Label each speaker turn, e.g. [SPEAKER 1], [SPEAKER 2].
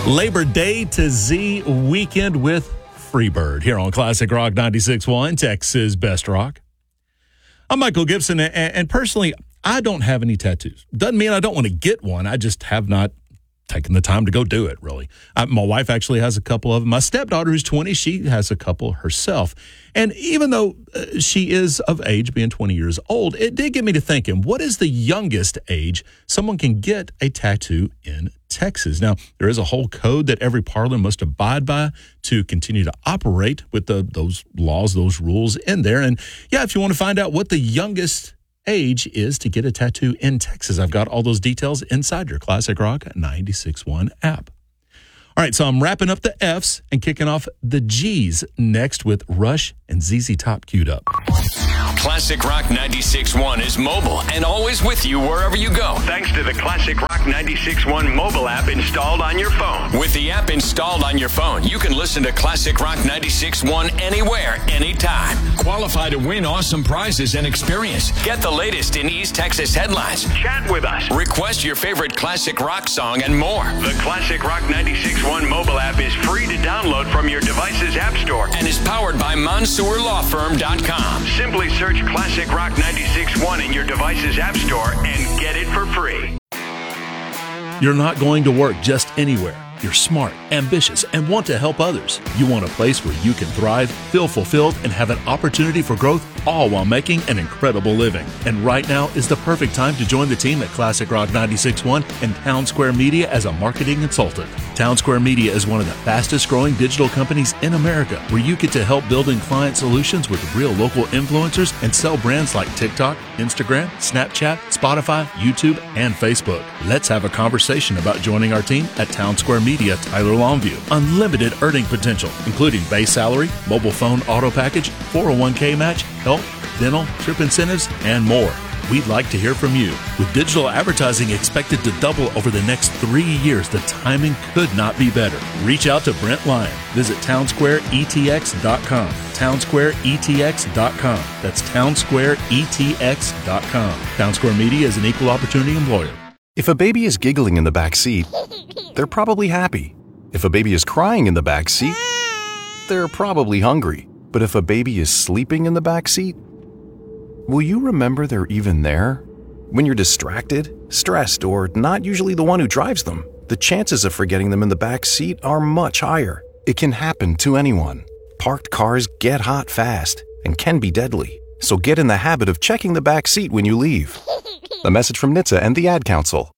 [SPEAKER 1] Labor Day to Z weekend with Freebird here on Classic Rock 96.1, Texas Best Rock. I'm Michael Gibson, and personally, I don't have any tattoos. Doesn't mean I don't want to get one. I just have not taken the time to go do it, really. My wife actually has a couple of them. My stepdaughter, who's 20, she has a couple herself. And even though she is of age, being 20 years old, it did get me to thinking, what is the youngest age someone can get a tattoo in Texas? Now, there is a whole code that every parlor must abide by to continue to operate with those laws, those rules in there. And yeah, if you want to find out what the youngest age is to get a tattoo in Texas, I've got all those details inside your Classic Rock 96.1 app. All right, so I'm wrapping up the F's and kicking off the G's next with Rush and ZZ Top queued up.
[SPEAKER 2] Classic Rock 96.1 is mobile and always with you wherever you go.
[SPEAKER 3] Thanks to the Classic Rock 96.1 mobile app installed on your phone.
[SPEAKER 2] With the app installed on your phone, you can listen to Classic Rock 96.1 anywhere, anytime. Qualify to win awesome prizes and experience. Get the latest in East Texas headlines.
[SPEAKER 3] Chat with us.
[SPEAKER 2] Request your favorite classic rock song and more.
[SPEAKER 3] The Classic Rock 96.1 mobile app is free to download from your device's app store
[SPEAKER 2] and is powered by MonsourLawFirm.com.
[SPEAKER 3] Simply search Classic Rock 96.1 in your device's app store and get it for free.
[SPEAKER 1] You're not going to work just anywhere. You're smart, ambitious, and want to help others. You want a place where you can thrive, feel fulfilled, and have an opportunity for growth, all while making an incredible living. And right now is the perfect time to join the team at Classic Rock 96.1 and Town Square Media as a marketing consultant. Town Square Media is one of the fastest growing digital companies in America, where you get to help building client solutions with real local influencers and sell brands like TikTok, Instagram, Snapchat, Spotify, YouTube, and Facebook. Let's have a conversation about joining our team at Town Square Media, Tyler Longview. Unlimited earning potential, including base salary, mobile phone auto package, 401k match, health, dental, trip incentives, and more. We'd like to hear from you. With digital advertising expected to double over the next 3 years, the timing could not be better. Reach out to Brent Lyon. Visit townsquareetx.com. townsquareetx.com. That's townsquareetx.com. Town Square Media is an equal opportunity employer.
[SPEAKER 4] If a baby is giggling in the back seat, they're probably happy. If a baby is crying in the back seat, they're probably hungry. But if a baby is sleeping in the back seat, will you remember they're even there? When you're distracted, stressed, or not usually the one who drives them, the chances of forgetting them in the back seat are much higher. It can happen to anyone. Parked cars get hot fast and can be deadly. So get in the habit of checking the back seat when you leave. A message from NHTSA and the Ad Council.